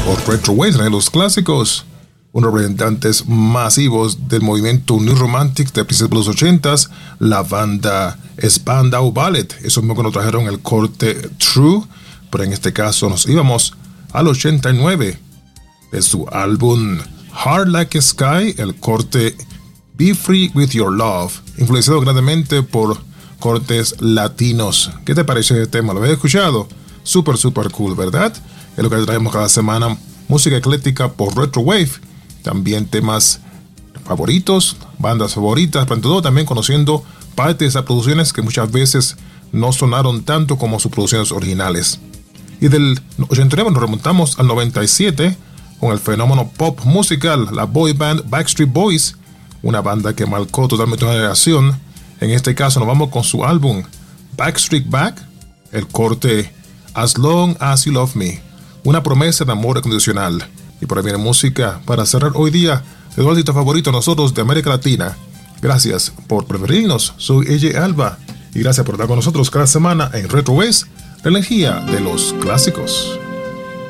por Retro Waves de los clásicos, unos representantes masivos del movimiento New Romantic de principios de los 80s, la banda Spandau Ballet. Eso mismo que nos trajeron el corte True, pero en este caso nos íbamos al 89 de su álbum Hard Like a Sky, el corte Be Free With Your Love, influenciado grandemente por cortes latinos. ¿Qué te parece este tema? ¿Lo habéis escuchado? Súper cool, ¿verdad? Es lo que traemos cada semana, música ecléctica por Retro Wave, también temas favoritos, bandas favoritas, pero todo también conociendo parte de esas producciones que muchas veces no sonaron tanto como sus producciones originales. Y del 89 nos remontamos al 97 con el fenómeno pop musical, la boy band Backstreet Boys, una banda que marcó totalmente una generación. En este caso nos vamos con su álbum Backstreet Back, el corte As Long As You Love Me, una promesa de amor incondicional. Y por ahí viene música para cerrar hoy día de los artistas favoritos de nosotros de América Latina. Gracias por preferirnos, soy AJ Alba y gracias por estar con nosotros cada semana en Retro Waves, la energía de los clásicos.